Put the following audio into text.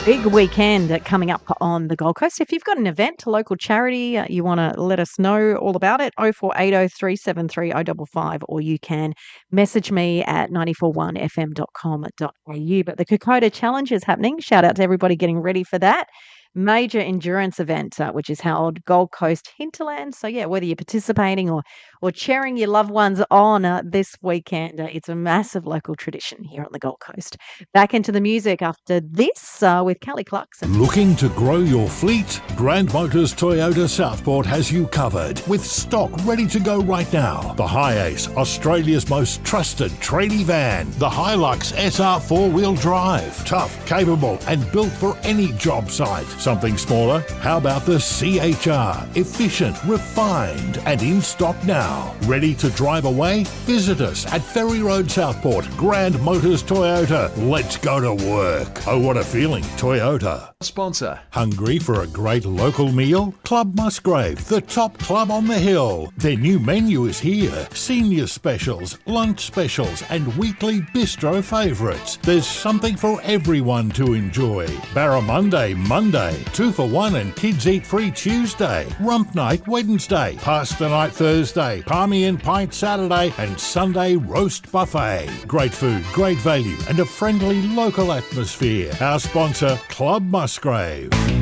Big weekend coming up on the Gold Coast. If you've got an event, a local charity, you want to let us know all about it, 0480 373 055, or you can message me at 941fm.com.au. But the Kokoda Challenge is happening. Shout out to everybody getting ready for that. Major endurance event, which is held Gold Coast hinterland. So, yeah, whether you're participating or cheering your loved ones on this weekend, it's a massive local tradition here on the Gold Coast. Back into the music after this with Kelly Clarkson. Looking to grow your fleet? Grand Motors Toyota Southport has you covered with stock ready to go right now. The Hi-Ace, Australia's most trusted tradie van. The Hilux SR 4-wheel drive. Tough, capable and built for any job site. Something smaller? How about the CHR? Efficient, refined and in stock now. Ready to drive away? Visit us at Ferry Road Southport. Grand Motors Toyota. Let's go to work. Oh, what a feeling. Toyota. Sponsor. Hungry for a great local meal? Club Musgrave, the top club on the hill. Their new menu is here. Senior specials, lunch specials and weekly bistro favourites. There's something for everyone to enjoy. Barramundi Monday, 2 for 1 and kids eat free Tuesday. Rump night Wednesday, pasta night Thursday, palmy and pint Saturday and Sunday roast buffet. Great food, great value and a friendly local atmosphere. Our sponsor, Club Musgrave.